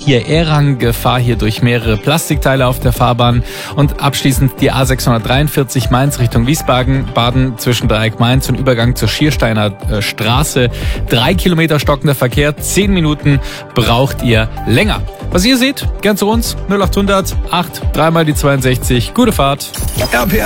A4-Erang, Gefahr hier durch mehrere Plastikteile auf der Fahrbahn. Und abschließend die A643 Mainz Richtung Wiesbaden zwischen Dreieck Mainz und Übergang zur Schiersteiner Straße. 3 Kilometer stockender Verkehr, 10 Minuten braucht ihr länger. Was ihr seht, gern zu uns, 0800 8 3 mal die 62. Gute Fahrt. RPR